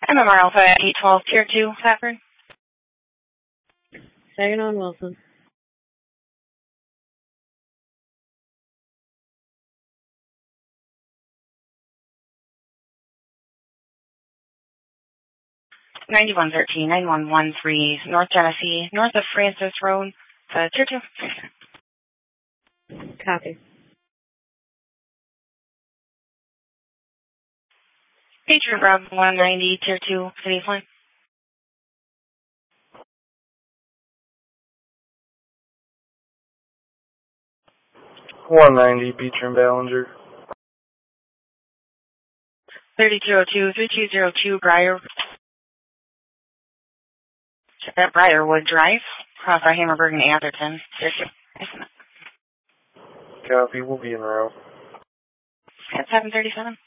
MMR Alpha 812, Tier 2, Safford. Second on Wilson. Ninety-one 9113 North Genesee, north of Francis Road, Tier 2. Copy. Patriot Rob 190, Tier 2, City Point. $190, Beecher and Ballinger. 3202 Briarwood Drive, across by Hammerberg and Atherton, Tier 2. Copy, we'll be in route. At 737.